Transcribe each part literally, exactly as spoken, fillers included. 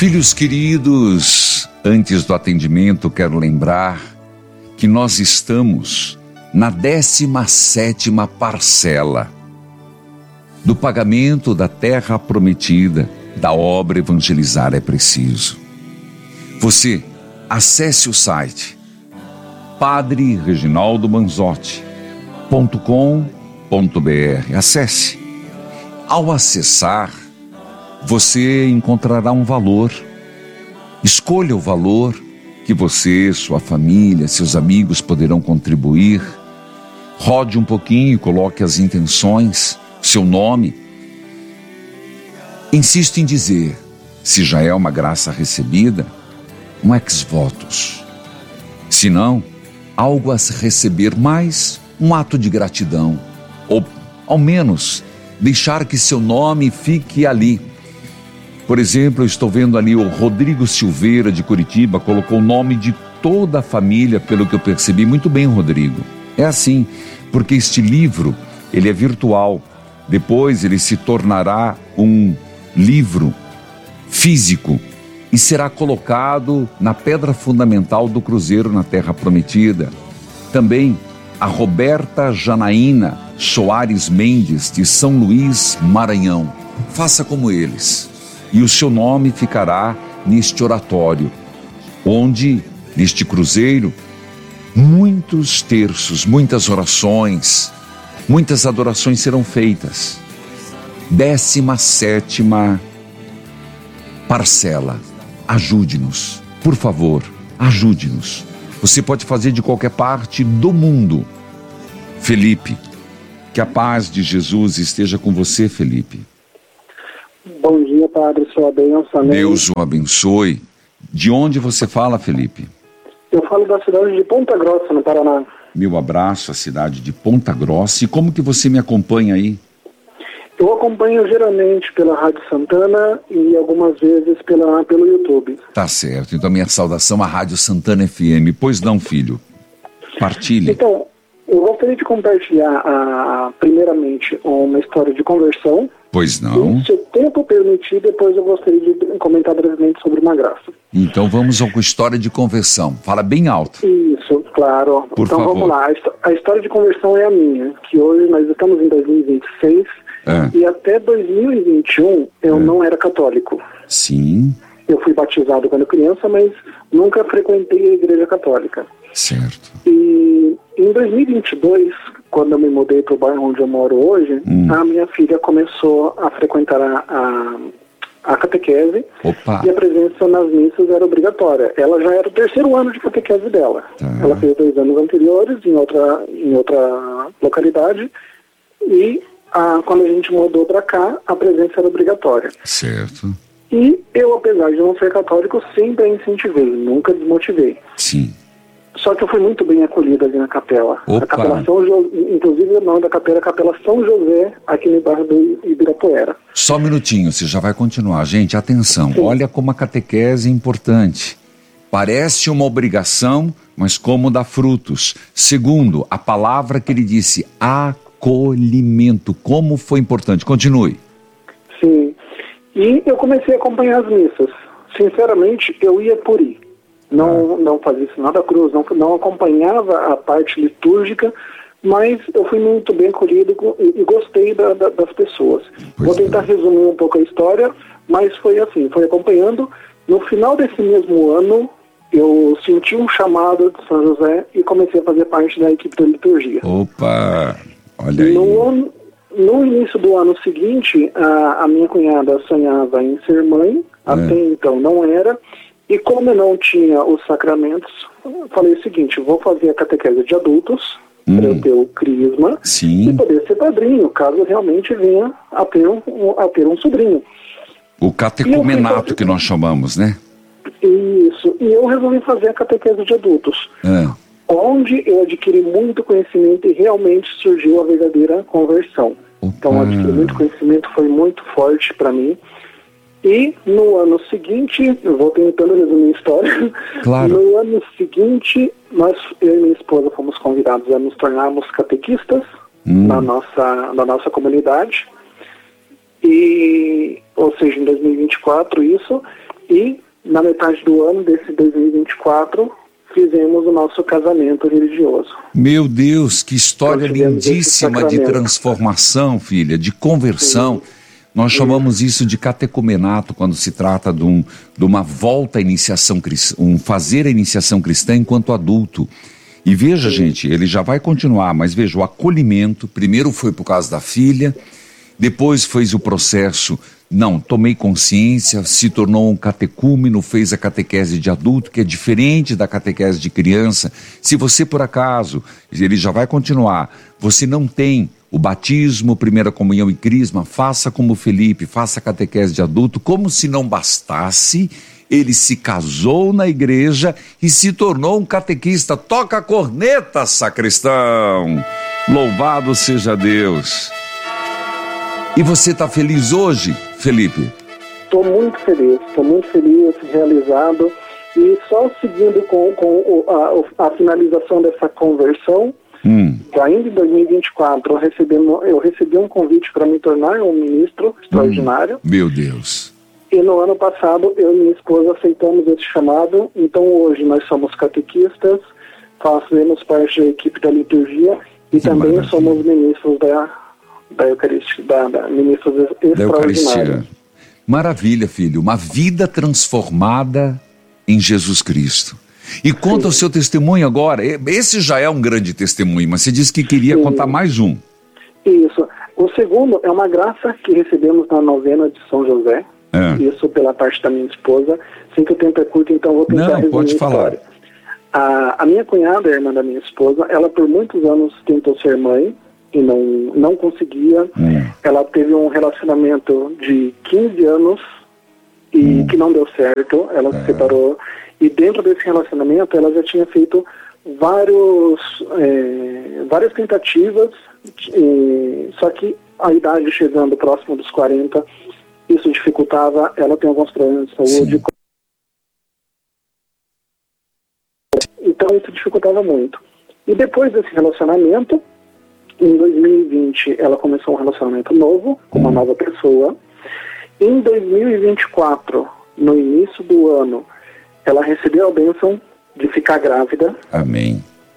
Filhos queridos, antes do atendimento quero lembrar que nós estamos na décima sétima parcela do pagamento da terra prometida da obra Evangelizar é Preciso. Você acesse o site padre reginaldo manzotti ponto com ponto br. Acesse. Ao acessar, você encontrará um valor. Escolha o valor que você, sua família, seus amigos poderão contribuir. Rode um pouquinho, coloque as intenções, seu nome. Insisto em dizer, se já é uma graça recebida, um ex-votos. Se não, algo a se receber mais, um ato de gratidão. Ou, ao menos, deixar que seu nome fique ali. Por exemplo, eu estou vendo ali o Rodrigo Silveira, de Curitiba, colocou o nome de toda a família, pelo que eu percebi. Muito bem, Rodrigo. É assim, porque este livro, ele é virtual. Depois ele se tornará um livro físico e será colocado na pedra fundamental do Cruzeiro na Terra Prometida. Também a Roberta Janaína Soares Mendes, de São Luís, Maranhão. Faça como eles. E o seu nome ficará neste oratório, onde, neste cruzeiro, muitos terços, muitas orações, muitas adorações serão feitas. Décima sétima parcela. Ajude-nos, por favor, ajude-nos. Você pode fazer de qualquer parte do mundo. Felipe, que a paz de Jesus esteja com você, Felipe. Bom dia, padre, sua bênção. Amém. Deus o abençoe. De onde você fala, Felipe? Eu falo da cidade de Ponta Grossa, no Paraná. Meu abraço à cidade de Ponta Grossa. E como que você me acompanha aí? Eu acompanho geralmente pela Rádio Santana e algumas vezes pela, pelo YouTube. Tá certo. Então, minha saudação à Rádio Santana F M. Pois não, filho? Partilhe. Então, eu gostaria de compartilhar, a, primeiramente, uma história de conversão. Pois não. E, se o tempo permitir, depois eu gostaria de comentar brevemente sobre uma graça. Então vamos ao história de conversão. Fala bem alto. Isso, claro. Por então favor. Vamos lá. A história de conversão é a minha, que hoje nós estamos em dois mil e vinte e seis é. e até dois mil e vinte e um eu é. não era católico. Sim. Eu fui batizado quando criança, mas nunca frequentei a igreja católica. Certo. E em dois mil e vinte e dois, quando eu me mudei para o bairro onde eu moro hoje, hum. a minha filha começou a frequentar a, a, a catequese. Opa. E a presença nas missas era obrigatória. Ela já era o terceiro ano de catequese dela. Tá. Ela fez dois anos anteriores em outra, em outra localidade e a, quando a gente mudou para cá, a presença era obrigatória. Certo. E eu, apesar de não ser católico, sempre a incentivei, nunca desmotivei. Sim. Só que eu fui muito bem acolhido ali na capela. Opa. A capela São Jo... Inclusive o nome da capela é Capela São José, aqui no bairro do Ibirapuera. Só um minutinho, você já vai continuar. Gente, atenção, Sim. Olha como a catequese é importante. Parece uma obrigação, mas como dá frutos. Segundo, a palavra que ele disse, acolhimento. Como foi importante. Continue. Sim. E eu comecei a acompanhar as missas. Sinceramente, eu ia por ir. Não, não fazia isso nada cruz, não, não acompanhava a parte litúrgica, mas eu fui muito bem acolhido e, e gostei da, da, das pessoas. Pois Vou tentar é. resumir um pouco a história, mas foi assim, foi acompanhando. No final desse mesmo ano, eu senti um chamado de São José e comecei a fazer parte da equipe da liturgia. Opa, olha aí. No, ano, no início do ano seguinte, a, a minha cunhada sonhava em ser mãe, é. Até então não era. E como eu não tinha os sacramentos, falei o seguinte, vou fazer a catequese de adultos, hum. para eu ter o crisma, Sim. e poder ser padrinho, caso realmente venha a ter um, a ter um sobrinho. O catecumenato que nós chamamos, né? Isso, e eu resolvi fazer a catequese de adultos, é. onde eu adquiri muito conhecimento e realmente surgiu a verdadeira conversão. Opa. Então, adquirir muito conhecimento foi muito forte para mim. E no ano seguinte, eu vou tentando resumir a história, claro. No ano seguinte, nós, eu e minha esposa fomos convidados a nos tornarmos catequistas hum. na, nossa, na nossa comunidade, e, ou seja, em dois mil e vinte e quatro isso, E na metade do ano desse dois mil e vinte e quatro, fizemos o nosso casamento religioso. Meu Deus, que história Nós tivemos esse lindíssima de sacramento. transformação, filha, de conversão. Sim. Nós chamamos isso de catecumenato quando se trata de, um, de uma volta à iniciação cristã, um fazer a iniciação cristã enquanto adulto. E veja, Sim. gente, ele já vai continuar, mas veja, o acolhimento, primeiro foi por causa da filha, depois fez o processo, não, tomei consciência, se tornou um catecúmeno, fez a catequese de adulto, que é diferente da catequese de criança. Se você, por acaso, ele já vai continuar, você não tem o batismo, primeira comunhão e crisma, faça como Felipe, faça a catequese de adulto, como se não bastasse, ele se casou na igreja e se tornou um catequista. Toca a corneta, sacristão! Louvado seja Deus! E você está feliz hoje, Felipe? Estou muito feliz, estou muito feliz, realizado. E só seguindo com, com o, a, a finalização dessa conversão, hum. ainda em dois mil e vinte e quatro, eu recebi, eu recebi um convite para me tornar um ministro extraordinário. Hum. Meu Deus! E no ano passado, eu e minha esposa aceitamos esse chamado. Então hoje nós somos catequistas, fazemos parte da equipe da liturgia e que também maravilha. Somos ministros da da Eucaristia, da, da ministros extraordinários. Maravilha, filho, uma vida transformada em Jesus Cristo. E conta Sim. o seu testemunho agora. Esse já é um grande testemunho, mas você disse que queria Sim. contar mais um. Isso. O segundo é uma graça que recebemos na novena de São José. É. Isso pela parte da minha esposa. Sei que o tempo é curto, então vou tentar resumir pode a falar. história. A, a minha cunhada, a irmã da minha esposa, ela por muitos anos tentou ser mãe e não, não conseguia. Hum. Ela teve um relacionamento de quinze anos e hum. que não deu certo. Ela é. se separou. E dentro desse relacionamento, ela já tinha feito vários, é, várias tentativas. E, só que a idade chegando próximo dos quarenta, isso dificultava. Ela tem alguns problemas de saúde. Sim. Então, isso dificultava muito. E depois desse relacionamento, em dois mil e vinte, ela começou um relacionamento novo, com uma nova pessoa. Em dois mil e vinte e quatro, no início do ano, ela recebeu a bênção de ficar grávida. Amém.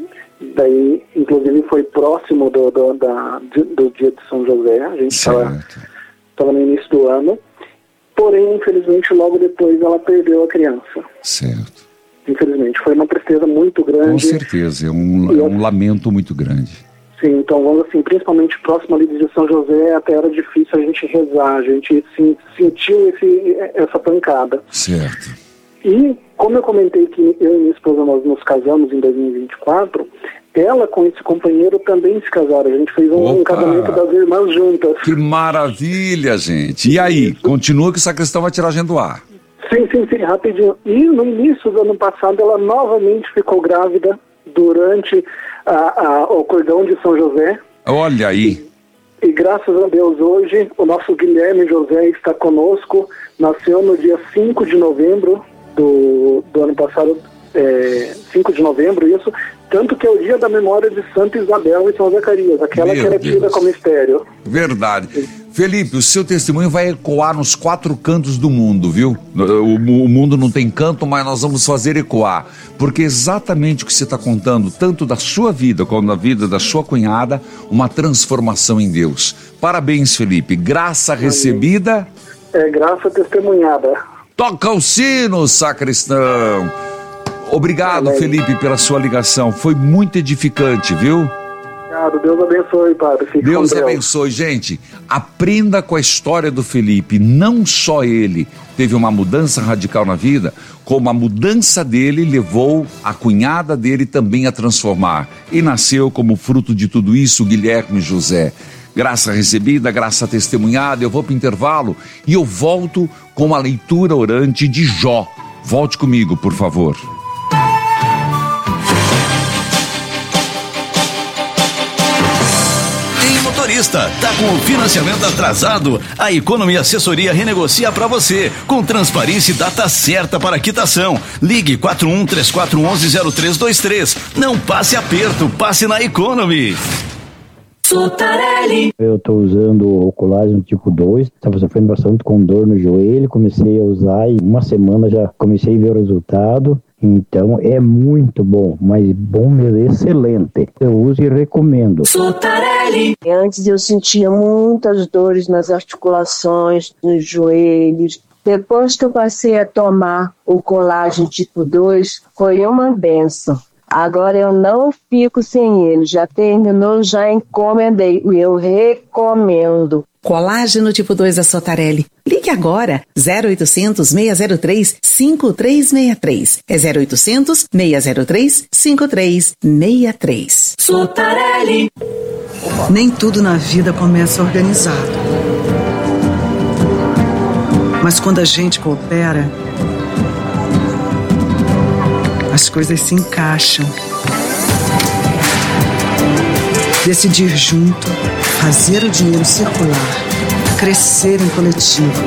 Daí, inclusive, foi próximo do, do, da, do dia de São José. A gente estava no início do ano. Porém, infelizmente, logo depois ela perdeu a criança. Certo. Infelizmente. Foi uma tristeza muito grande. Com certeza. É um, é um lamento muito grande. Sim, então vamos assim, principalmente próximo ali de São José, até era difícil a gente rezar, a gente sim, sentiu esse, essa pancada. Certo. E como eu comentei que eu e minha esposa nós nos casamos em dois mil e vinte e quatro, ela com esse companheiro também se casaram. A gente fez um, um casamento das irmãs juntas. Que maravilha, gente. E aí, Isso. continua que o sacristão vai tirar a gente do ar. Sim, sim, sim, rapidinho. E no início do ano passado ela novamente ficou grávida durante a, a, o cordão de São José. Olha aí. E, e graças a Deus hoje o nosso Guilherme José está conosco. Nasceu no dia cinco de novembro do, do ano passado, é, cinco de novembro, isso. Tanto que é o dia da memória de Santa Isabel e São Zacarias, aquela Meu que era tida como mistério. Verdade. Felipe, o seu testemunho vai ecoar nos quatro cantos do mundo, viu? O, o mundo não tem canto, mas nós vamos fazer ecoar. Porque exatamente o que você está contando, tanto da sua vida como da vida da sua cunhada, uma transformação em Deus. Parabéns, Felipe. Graça Amém. Recebida. É, graça testemunhada. Toca o sino, sacristão. Obrigado, Amém. Felipe, pela sua ligação. Foi muito edificante, viu? Obrigado. Deus abençoe, padre. Fique Deus com Deus abençoe. Gente, aprenda com a história do Felipe. Não só ele teve uma mudança radical na vida, como a mudança dele levou a cunhada dele também a transformar. E nasceu como fruto de tudo isso Guilherme José. Graça recebida, graça testemunhada. Eu vou para o intervalo e eu volto com a leitura orante de Jó. Volte comigo, por favor. Tá com o financiamento atrasado? A Economy Assessoria renegocia para você, com transparência e data certa para quitação. Ligue quatro um três quatro um um zero três dois três. Não passe aperto, passe na Economy. Sotarelli. Eu estou usando o colágeno tipo dois, estava sofrendo bastante com dor no joelho, comecei a usar e uma semana já comecei a ver o resultado. Então é muito bom, mas bom mesmo, excelente. Eu uso e recomendo. Sotarelli. Antes eu sentia muitas dores nas articulações, nos joelhos. Depois que eu passei a tomar o colágeno tipo dois, foi uma benção. Agora eu não fico sem ele. Já terminou, já encomendei. E eu recomendo. Colágeno tipo dois da Sotarelli. Ligue agora, zero oitocentos, seis zero três, cinco três seis três. É zero oitocentos, seis zero três, cinco três seis três. Sotarelli. Nem tudo na vida começa organizado. Mas quando a gente coopera, as coisas se encaixam. Decidir junto, fazer o dinheiro circular, crescer em coletivo.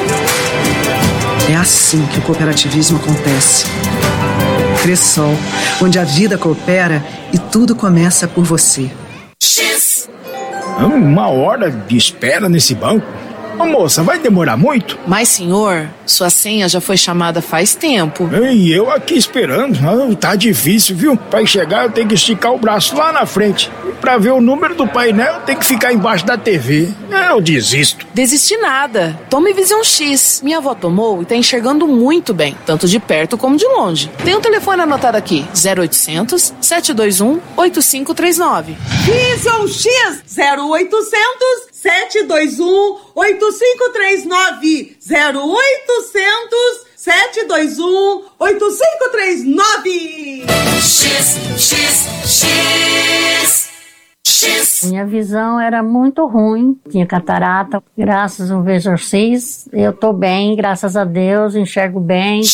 É assim que o cooperativismo acontece. Cressol, onde a vida coopera e tudo começa por você. X. Uma hora de espera nesse banco? Ô, moça, vai demorar muito? Mas, senhor, sua senha já foi chamada faz tempo. E eu aqui esperando. Ah, tá difícil, viu? Pra chegar eu tenho que esticar o braço lá na frente. E pra ver o número do painel eu tenho que ficar embaixo da T V. Eu desisto. Desistir nada. Tome Vision X. Minha avó tomou e tá enxergando muito bem, tanto de perto como de longe. Tem um telefone anotado aqui, zero oitocentos, sete dois um, oito cinco três nove. Vision X, zero oitocentos, sete dois um, oito cinco três nove. zero oitocentos, sete dois um, oito cinco três nove. X, X, X, X. Minha visão era muito ruim, tinha catarata. Graças ao Vision X, eu tô bem, graças a Deus, enxergo bem.